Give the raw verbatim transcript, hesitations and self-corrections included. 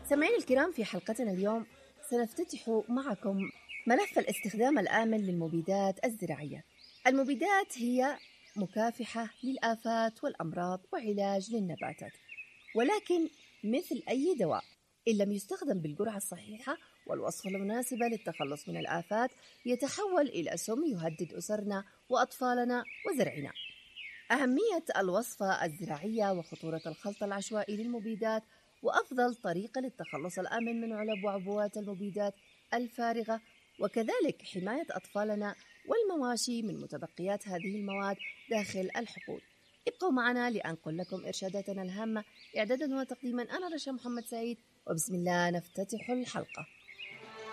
سامعين الكرام، في حلقتنا اليوم سنفتتح معكم ملف الاستخدام الآمن للمبيدات الزراعية. المبيدات هي مكافحة للآفات والأمراض وعلاج للنباتات، ولكن مثل أي دواء إن لم يستخدم بالجرعة الصحيحة والوصفة المناسبة للتخلص من الآفات يتحول إلى سم يهدد أسرنا وأطفالنا وزرعنا. أهمية الوصفة الزراعية وخطورة الخلط العشوائي للمبيدات وأفضل طريقة للتخلص الآمن من علب وعبوات المبيدات الفارغة، وكذلك حماية أطفالنا والمواشي من متبقيات هذه المواد داخل الحقول. ابقوا معنا لأنقل لكم إرشاداتنا الهامة. إعدادا وتقديما أنا رشا محمد سعيد، وبسم الله نفتتح الحلقة.